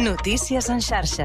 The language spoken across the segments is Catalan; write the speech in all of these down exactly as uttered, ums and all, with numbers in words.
Notícies en xarxa.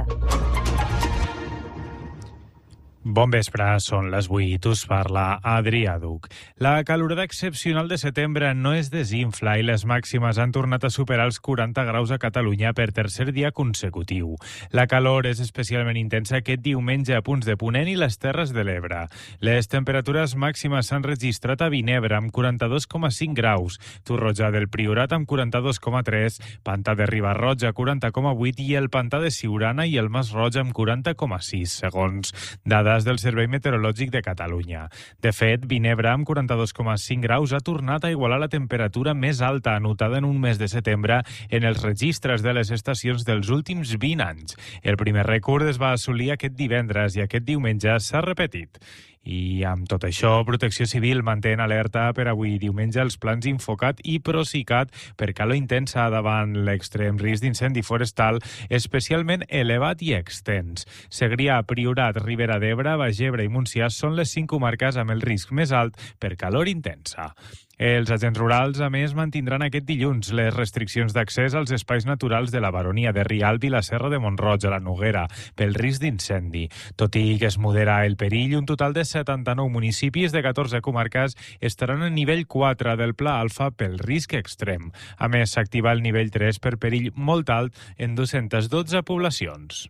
Bon vespre, són les vuit, us parla Adrià Duc. La calorada excepcional de setembre no es desinfla i les màximes han tornat a superar els quaranta graus a Catalunya per tercer dia consecutiu. La calor és especialment intensa aquest diumenge a punts de Ponent i les Terres de l'Ebre. Les temperatures màximes s'han registrat a Vinebre amb quaranta-dos coma cinc graus, Torroja del Priorat amb quaranta-dos coma tres, Pantà de Riba-roja quaranta coma vuit i el Pantà de Siurana i el Mas-roig amb quaranta coma sis, segons dades del Servei Meteorològic de Catalunya. De fet, Vinebre, amb quaranta-dos coma cinc graus, ha tornat a igualar la temperatura més alta anotada en un mes de setembre en els registres de les estacions dels últims vint anys. El primer rècord es va assolir aquest divendres i aquest diumenge s'ha repetit. I amb tot això, Protecció Civil manté en alerta per avui diumenge els plans Infocat i Procicat per calor intensa davant l'extrem risc d'incendi forestal especialment elevat i extens. Segrià, Priorat, Ribera d'Ebre, Baix Ebre i Montsià són les cinc comarques amb el risc més alt per calor intensa. Els agents rurals, a més, mantindran aquest dilluns les restriccions d'accés als espais naturals de la Baronia de Rialb i la Serra de Mont-roig a la Noguera pel risc d'incendi. Tot i que es modera el perill, un total de setanta-nou municipis de catorze comarques estaran a nivell quatre del Pla Alfa pel risc extrem. A més, s'activa el nivell tres per perill molt alt en dos-centes dotze poblacions.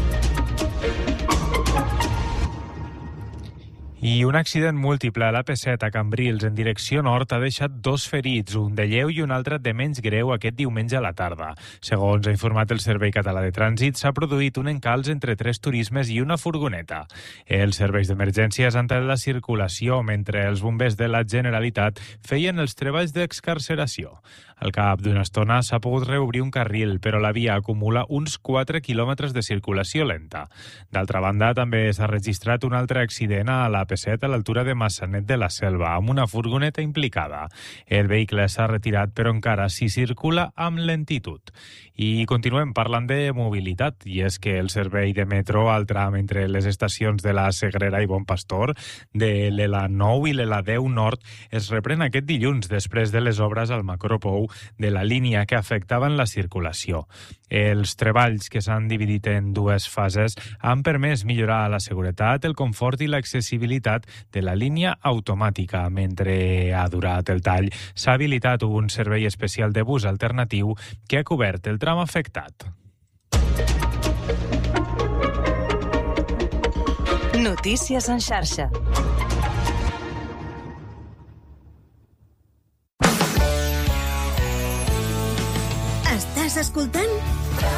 I un accident múltiple a l'A P set a Cambrils en direcció nord ha deixat dos ferits, un de lleu i un altre de menys greu aquest diumenge a la tarda. Segons ha informat el Servei Català de Trànsit, s'ha produït un encalç entre tres turismes i una furgoneta. Els serveis d'emergències han tallat la circulació mentre els bombers de la Generalitat feien els treballs d'excarceració. Al cap d'una estona s'ha pogut reobrir un carril, però la via acumula uns quatre quilòmetres de circulació lenta. D'altra banda, també s'ha registrat un altre accident a l'A P set a l'altura de Massanet de la Selva, amb una furgoneta implicada. El vehicle s'ha retirat, però encara s'hi circula amb lentitud. I continuem parlant de mobilitat, i és que el servei de metro al tram entre les estacions de la Sagrera i Bon Pastor, de l'Ela nou i l'Ela deu Nord, es reprèn aquest dilluns després de les obres al Macropou de la línia que afectaven la circulació. Els treballs, que s'han dividit en dues fases, han permès millorar la seguretat, el confort i l'accessibilitat de la línia automàtica. Mentre ha durat el tall, s'ha habilitat un servei especial de bus alternatiu que ha cobert el tram afectat. Notícies en xarxa. Estàs escoltant